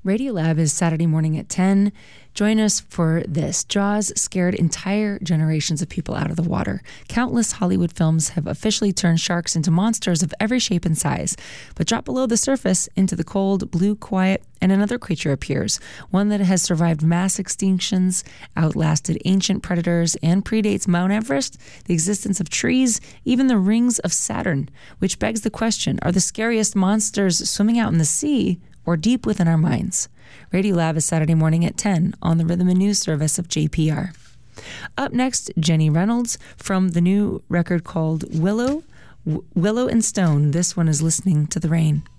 Radiolab is Saturday morning at 10. Join us for this. Jaws scared entire generations of people out of the water. Countless Hollywood films have officially turned sharks into monsters of every shape and size. But drop below the surface into the cold, blue quiet, and another creature appears, one that has survived mass extinctions, outlasted ancient predators, and predates Mount Everest, the existence of trees, even the rings of Saturn, which begs the question, are the scariest monsters swimming out in the sea or deep within our minds? Radiolab is Saturday morning at 10 on the Rhythm and News service of JPR. Up next, Jenny Reynolds from the new record called Willow and Stone. This one is Listening to the Rain.